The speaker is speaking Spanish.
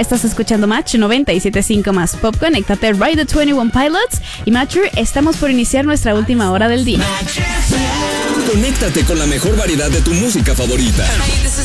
Estás escuchando Match 97.5 más Pop. Conéctate, Ride the 21 Pilots. Y Matcher, estamos por iniciar nuestra última hora del día. Conéctate con la mejor variedad de tu música favorita.